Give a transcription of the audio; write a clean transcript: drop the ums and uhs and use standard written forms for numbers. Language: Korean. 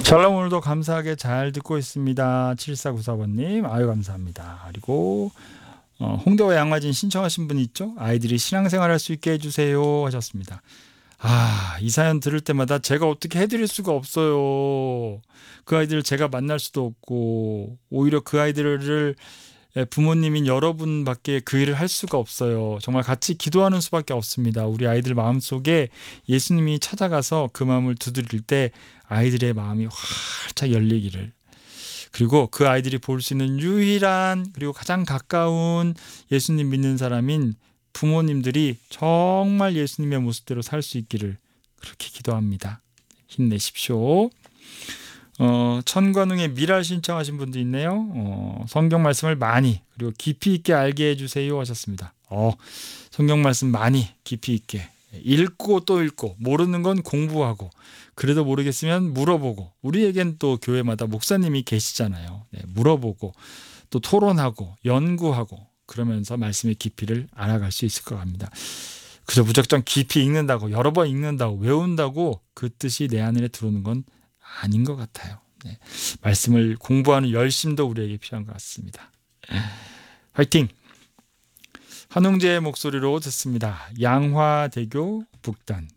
샬롬, 오늘도 감사하게 잘 듣고 있습니다. 7494번님 아유 감사합니다. 그리고 홍대와 양화진 신청하신 분 있죠? 아이들이 신앙생활 할 수 있게 해주세요 하셨습니다. 이 사연 들을 때마다 제가 어떻게 해드릴 수가 없어요. 그 아이들을 제가 만날 수도 없고 오히려 그 아이들을 부모님인 여러분밖에 그 일을 할 수가 없어요. 정말 같이 기도하는 수밖에 없습니다. 우리 아이들 마음속에 예수님이 찾아가서 그 마음을 두드릴 때 아이들의 마음이 활짝 열리기를, 그리고 그 아이들이 볼 수 있는 유일한 그리고 가장 가까운 예수님 믿는 사람인 부모님들이 정말 예수님의 모습대로 살 수 있기를 그렇게 기도합니다. 힘내십시오. 천관웅의 미랄 신청하신 분도 있네요. 성경 말씀을 많이 그리고 깊이 있게 알게 해주세요 하셨습니다. 성경 말씀 많이 깊이 있게 읽고 또 읽고, 모르는 건 공부하고, 그래도 모르겠으면 물어보고, 우리에겐 또 교회마다 목사님이 계시잖아요. 물어보고 또 토론하고 연구하고 그러면서 말씀의 깊이를 알아갈 수 있을 것 같습니다. 그저 무작정 깊이 읽는다고, 여러 번 읽는다고, 외운다고 그 뜻이 내 안에 들어오는 건 아닌 것 같아요. 말씀을 공부하는 열심도 우리에게 필요한 것 같습니다. 화이팅! 한웅재의 목소리로 듣습니다. 양화대교 북단.